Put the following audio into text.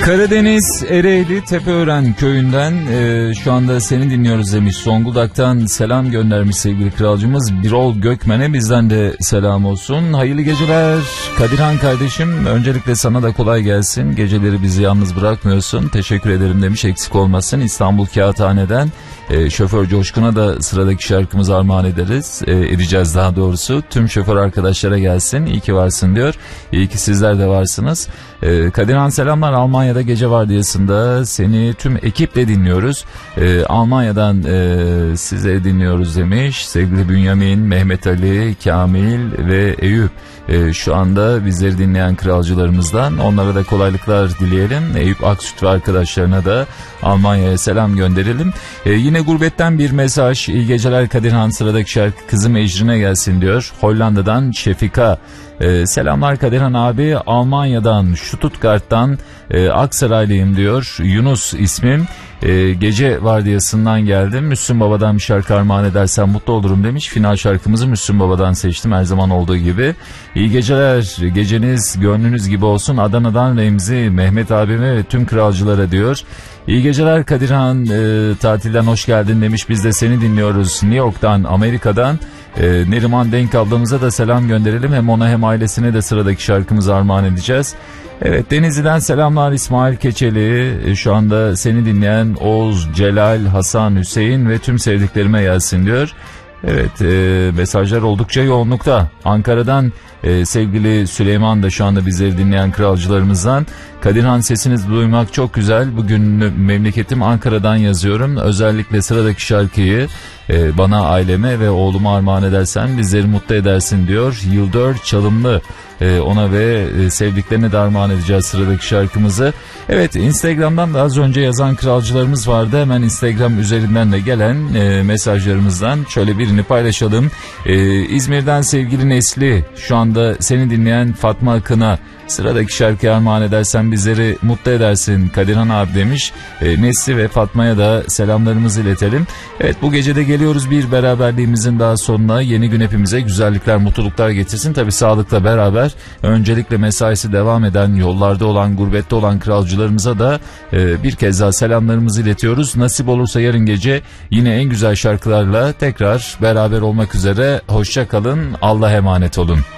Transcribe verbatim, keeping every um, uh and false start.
Karadeniz Ereğli Tepeören köyünden e, şu anda seni dinliyoruz demiş. Zonguldak'tan selam göndermiş sevgili kralcımız Birol Gökmen'e, bizden de selam olsun. Hayırlı geceler Kadirhan kardeşim, öncelikle sana da kolay gelsin. Geceleri bizi yalnız bırakmıyorsun, teşekkür ederim demiş, eksik olmasın. İstanbul Kağıthane'den e, şoför Coşkun'a da sıradaki şarkımızı armağan ederiz. E, edeceğiz daha doğrusu. Tüm şoför arkadaşlara gelsin, iyi ki varsın diyor. İyi ki sizler de varsınız. E, Kadirhan selamlar, Almanya'da gece vardiyasında seni tüm ekiple dinliyoruz. Ee, Almanya'dan e, size dinliyoruz demiş. Sevgili Bünyamin, Mehmet Ali, Kamil ve Eyüp. E, şu anda bizleri dinleyen kralcılarımızdan. Onlara da kolaylıklar dileyelim. Eyüp Aksüt ve arkadaşlarına da Almanya'ya selam gönderelim. E, yine gurbetten bir mesaj. İyi geceler Kadirhan, sıradaki şarkı Kızım Ecrin'e gelsin diyor. Hollanda'dan Şefika. Ee, selamlar Kadirhan abi, Almanya'dan Stuttgart'tan e, Aksaraylıyım diyor. Yunus ismim. E, gece vardiyasından geldim. Müslüm Baba'dan bir şarkı armağan edersen mutlu olurum demiş. Final şarkımızı Müslüm Baba'dan seçtim her zaman olduğu gibi. İyi geceler, geceniz gönlünüz gibi olsun. Adana'dan Remzi, Mehmet abime ve tüm kralcılara diyor. İyi geceler Kadirhan, e, tatilden hoş geldin demiş. Biz de seni dinliyoruz New York'tan, Amerika'dan. E, Neriman Denk ablamıza da selam gönderelim. Hem ona hem ailesine de sıradaki şarkımızı armağan edeceğiz. Evet, Denizli'den selamlar İsmail Keçeli. E, şu anda seni dinleyen Oğuz, Celal, Hasan, Hüseyin ve tüm sevdiklerime gelsin diyor. Evet, e, mesajlar oldukça yoğunlukta. Ankara'dan e, sevgili Süleyman da şu anda bizleri dinleyen kralcılarımızdan. Kadirhan, sesinizi duymak çok güzel. Bugün memleketim Ankara'dan yazıyorum. Özellikle sıradaki şarkıyı e, bana, aileme ve oğluma armağan edersen bizleri mutlu edersin diyor. Yıldör Çalımlı. Ee, ona ve e, sevdiklerine de armağan edeceğiz sıradaki şarkımızı. Evet, Instagram'dan da az önce yazan kralcılarımız vardı. Hemen Instagram üzerinden de gelen e, mesajlarımızdan şöyle birini paylaşalım. E, İzmir'den sevgili Nesli, şu anda seni dinleyen Fatma Akın'a sıradaki şarkıyı armağan edersen bizleri mutlu edersin Kadirhan abi demiş. E, Nesli ve Fatma'ya da selamlarımızı iletelim. Evet, bu gecede geliyoruz bir beraberliğimizin daha sonuna. Yeni gün hepimize güzellikler, mutluluklar getirsin. Tabii sağlıkla beraber öncelikle mesaisi devam eden, yollarda olan, gurbette olan kralcılarımıza da e, bir kez daha selamlarımızı iletiyoruz. Nasip olursa yarın gece yine en güzel şarkılarla tekrar beraber olmak üzere. Hoşça kalın, Allah'a emanet olun.